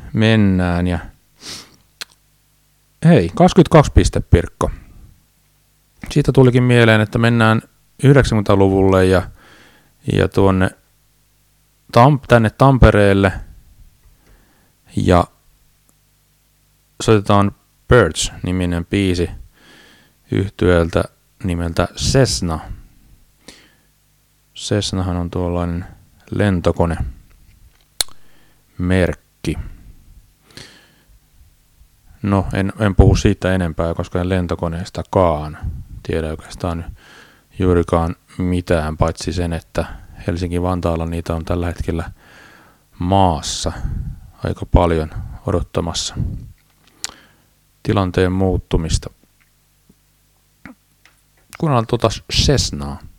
mennään ja hei, 22 piste Pirkko. Siitä tulikin mieleen, että mennään 90-luvulle ja tuonne tänne Tampereelle ja soitetaan Birds-niminen biisi yhtyeeltä nimeltä Cessna. Cessnahan on tuollainen lentokone merkki. No, en puhu siitä enempää, koska en lentokoneestakaan tiedä oikeastaan juurikaan mitään, paitsi sen, että Helsinki-Vantaalla niitä on tällä hetkellä maassa aika paljon odottamassa tilanteen muuttumista. Kuunnellaan tuota Cessnaa.